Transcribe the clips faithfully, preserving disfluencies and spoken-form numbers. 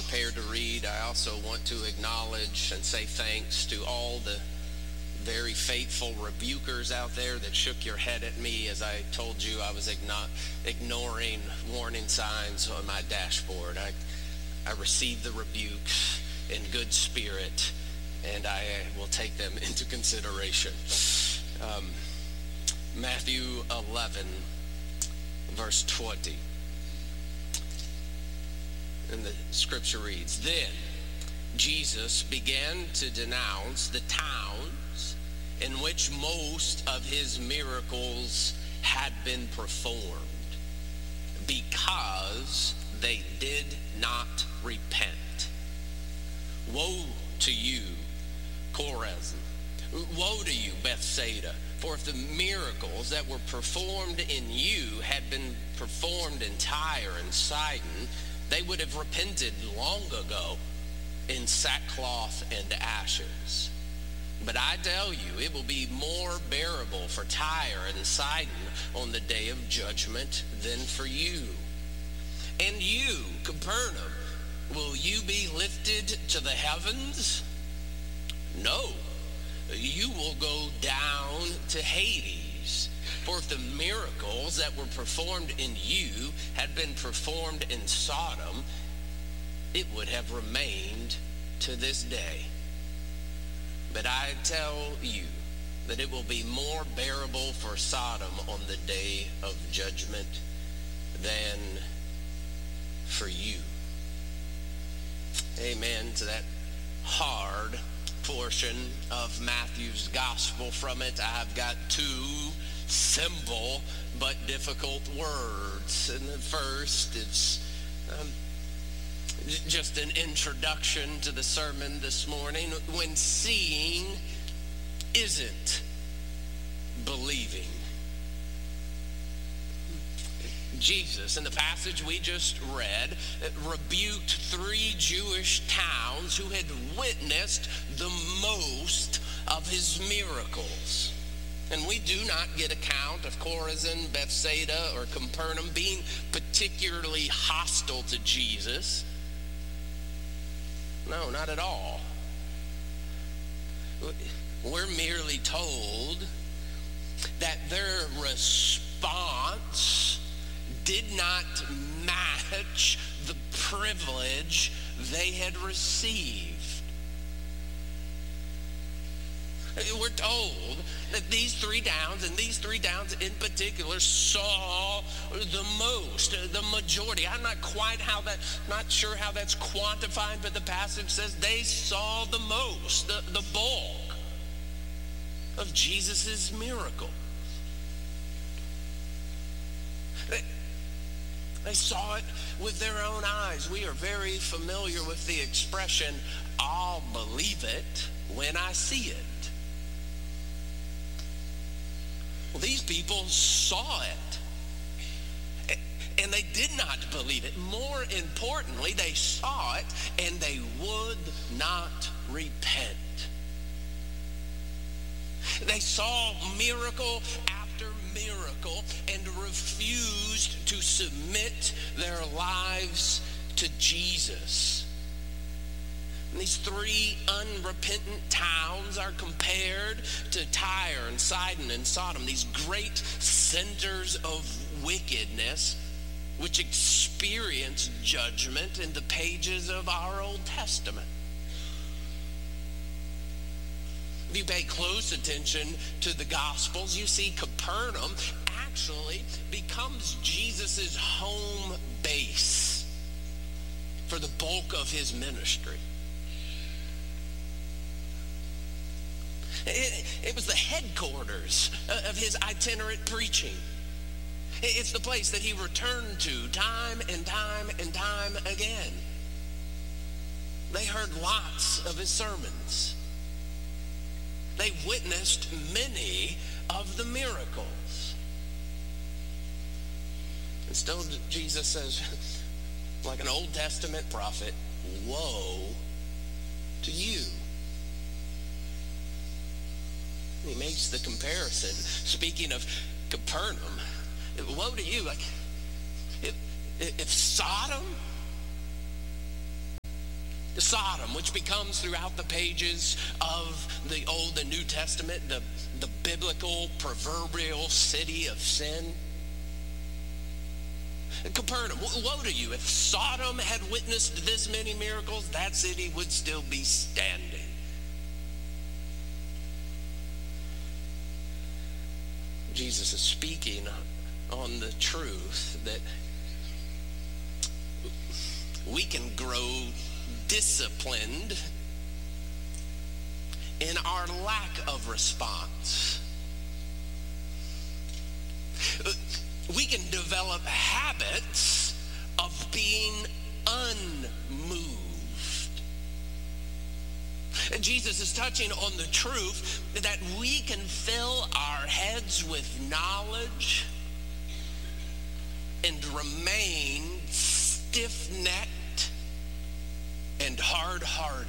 prepared to read, I also want to acknowledge and say thanks to all the very faithful rebukers out there that shook your head at me as I told you I was igno- ignoring warning signs on my dashboard. I, I received the rebukes in good spirit, and I will take them into consideration. Um, Matthew eleven, verse twenty. And the scripture reads, "Then Jesus began to denounce the towns in which most of his miracles had been performed, because they did not repent. Woe to you, Chorazin! Woe to you, Bethsaida! For if the miracles that were performed in you had been performed in Tyre and Sidon, they would have repented long ago in sackcloth and ashes. But I tell you, it will be more bearable for Tyre and Sidon on the day of judgment than for you. And you, Capernaum, will you be lifted to the heavens? No, you will go down to Hades. For if the miracles that were performed in you had been performed in Sodom, it would have remained to this day. But I tell you that it will be more bearable for Sodom on the day of judgment than for you." Amen to that hard portion of Matthew's gospel. From it, I've got two simple but difficult words. And the first, it's um, just an introduction to the sermon this morning. When seeing isn't believing. Jesus, in the passage we just read, rebuked three Jewish towns who had witnessed the most of his miracles. And we do not get account of Chorazin, Bethsaida, or Capernaum being particularly hostile to Jesus. No, not at all. We're merely told that their response did not match the privilege they had received. We're told that these three towns, and these three towns in particular, saw the most, the majority. I'm not quite how that, not sure how that's quantified, but the passage says they saw the most, the, the bulk of Jesus' miracle. They, they saw it with their own eyes. We are very familiar with the expression, "I'll believe it when I see it." Well, these people saw it, and they did not believe it. More importantly, they saw it, and they would not repent. They saw miracle after miracle and refused to submit their lives to Jesus. And these three unrepentant towns are compared to Tyre and Sidon and Sodom, these great centers of wickedness which experience judgment in the pages of our Old Testament. If you pay close attention to the Gospels, you see Capernaum actually becomes Jesus' home base for the bulk of his ministry. It, it was the headquarters of his itinerant preaching. It's the place that he returned to time and time and time again. They heard lots of his sermons. They witnessed many of the miracles. And still Jesus says, like an Old Testament prophet, "Woe to you." He makes the comparison, speaking of Capernaum, woe to you. Like, if, if Sodom Sodom, which becomes throughout the pages of the Old and New Testament, the, the biblical, proverbial city of sin. Capernaum, woe to you. If Sodom had witnessed this many miracles, that city would still be standing. Jesus is speaking on the truth that we can grow disciplined in our lack of response. We can develop habits of being unmoved. And Jesus is touching on the truth that we can fill our heads with knowledge and remain stiff-necked and hard-hearted.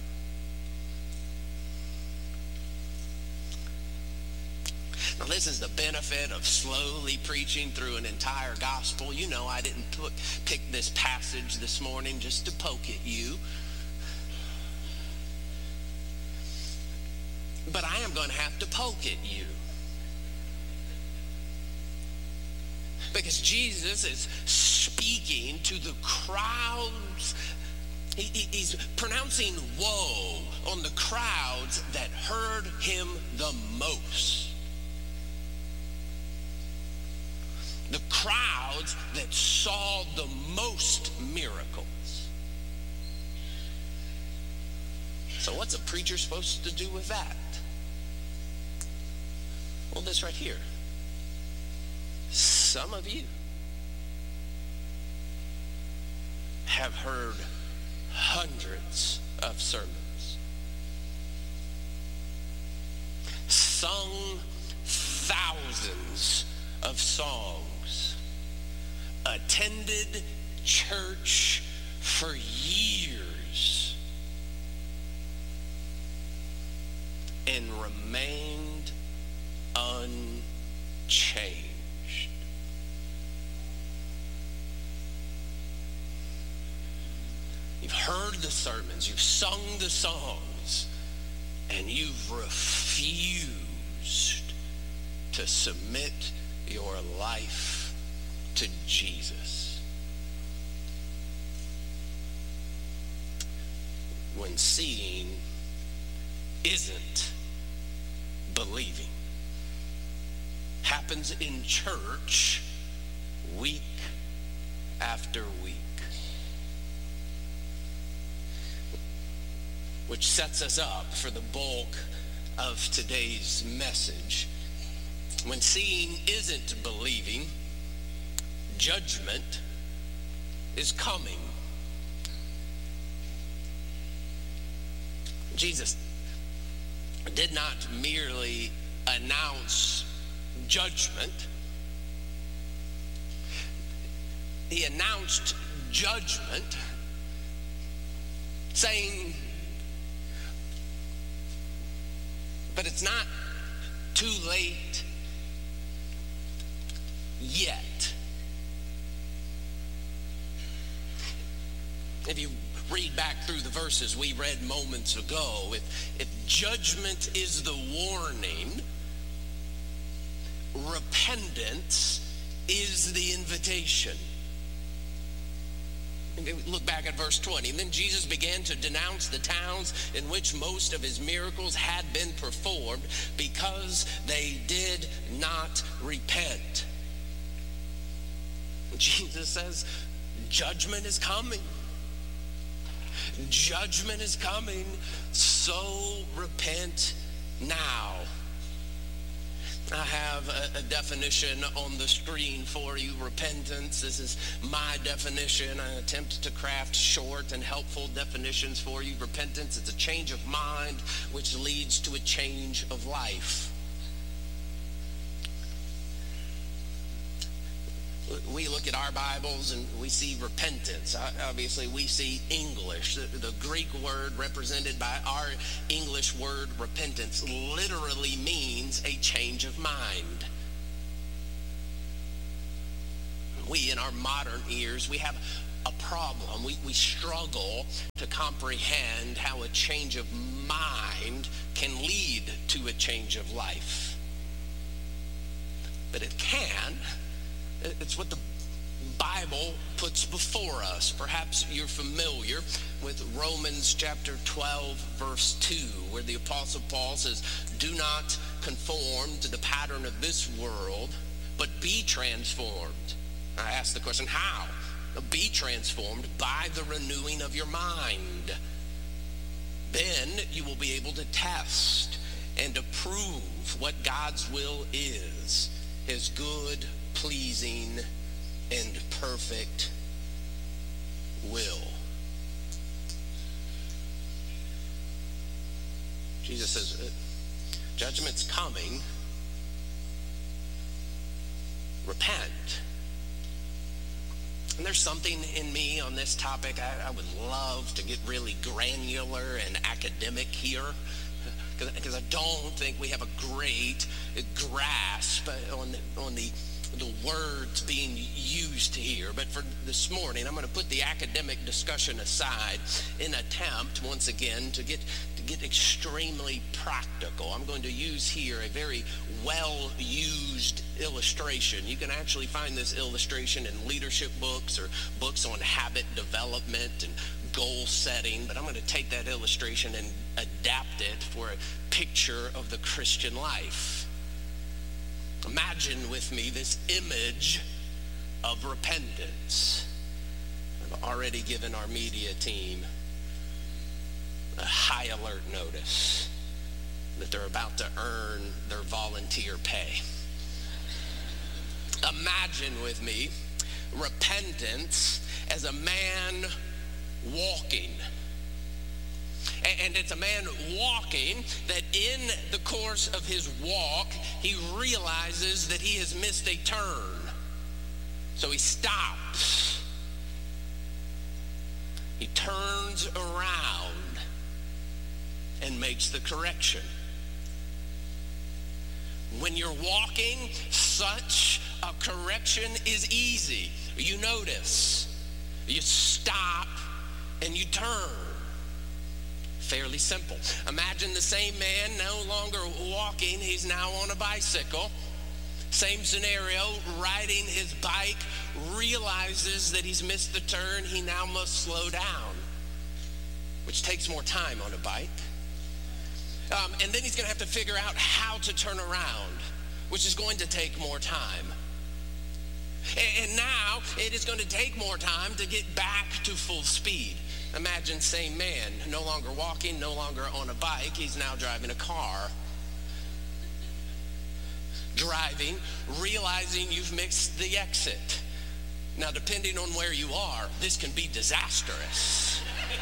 Now, this is the benefit of slowly preaching through an entire gospel. You know, I didn't put, pick this passage this morning just to poke at you. But I am going to have to poke at you. Because Jesus is speaking to the crowds. He, he, he's pronouncing woe on the crowds that heard him the most. The crowds that saw the most miracles. So what's a preacher supposed to do with that? Well, this right here. Some of you have heard hundreds of sermons, sung thousands of songs, attended church for years, and remained unchanged. You've heard the sermons, you've sung the songs, and you've refused to submit your life to Jesus. When seeing isn't believing. Happens in church week after week. Which sets us up for the bulk of today's message. When seeing isn't believing, judgment is coming. Jesus did not merely announce judgment. He announced judgment, saying, but it's not too late yet. If you read back through the verses we read moments ago, if, if judgment is the warning, repentance is the invitation. Look back at verse twenty. And then Jesus began to denounce the towns in which most of his miracles had been performed because they did not repent. Jesus says, judgment is coming. Judgment is coming, so repent now. I have a, a definition on the screen for you. Repentance. This is my definition. I attempt to craft short and helpful definitions for you. Repentance is a change of mind which leads to a change of life. We look at our Bibles and we see repentance. Obviously, we see English. The, the Greek word represented by our English word repentance literally means a change of mind. We, in our modern ears, we have a problem. We, we struggle to comprehend how a change of mind can lead to a change of life. But it can. It's what the Bible puts before us. Perhaps you're familiar with Romans chapter twelve, verse two, where the Apostle Paul says, "Do not conform to the pattern of this world, but be transformed." I ask the question, how? Be transformed by the renewing of your mind. Then you will be able to test and approve what God's will is, his good, pleasing, and perfect will. Jesus says, judgment's coming. Repent. And there's something in me on this topic. I, I would love to get really granular and academic here, because I don't think we have a great grasp on, on the the words being used here. But for this morning, I'm going to put the academic discussion aside in an attempt, once again, to get to get extremely practical. I'm going to use here a very well-used illustration. You can actually find this illustration in leadership books or books on habit development and goal setting, but I'm going to take that illustration and adapt it for a picture of the Christian life. Imagine with me this image of repentance. I've already given our media team a high alert notice that they're about to earn their volunteer pay. Imagine with me repentance as a man walking. And it's a man walking that in the course of his walk, he realizes that he has missed a turn. So he stops. He turns around and makes the correction. When you're walking, such a correction is easy. You notice, you stop and you turn. Fairly simple. Imagine the same man no longer walking, he's now on a bicycle. Same scenario, riding his bike, realizes that he's missed the turn, he now must slow down, which takes more time on a bike. Um, and then he's going to have to figure out how to turn around, which is going to take more time. And, and now it is going to take more time to get back to full speed. Imagine same man, no longer walking, no longer on a bike, he's now driving a car. Driving, realizing you've missed the exit. Now, depending on where you are, this can be disastrous.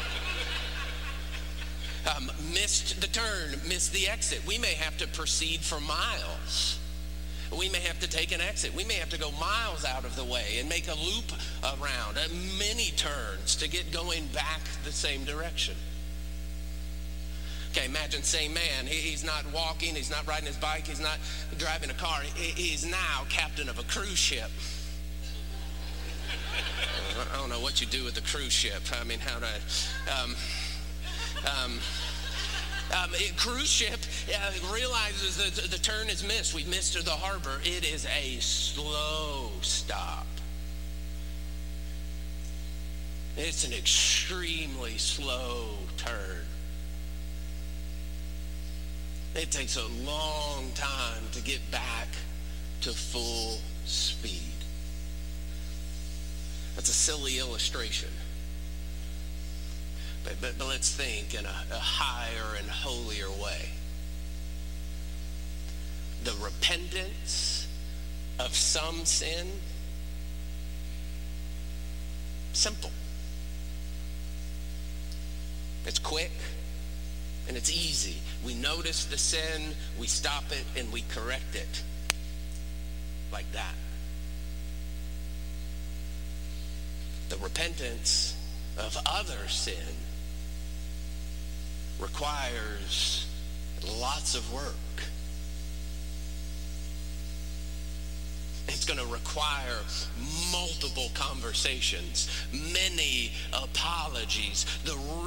um, missed the turn, missed the exit. We may have to proceed for miles. We may have to take an exit. We may have to go miles out of the way and make a loop around, uh, many turns to get going back the same direction. Okay, imagine same man. He, he's not walking, he's not riding his bike, he's not driving a car. He, he's now captain of a cruise ship. I don't know what you do with a cruise ship. I mean, how to... Um, um, Um, a cruise ship uh, realizes that the turn is missed. We've missed the harbor. It is a slow stop. It's an extremely slow turn. It takes a long time to get back to full speed. That's a silly illustration. But, but, but let's think in a, a higher and holier way. The repentance of some sin, simple. It's quick and it's easy. We notice the sin, we stop it, and we correct it. Like that. The repentance of other sin requires lots of work. It's It's going to require multiple conversations, many apologies, the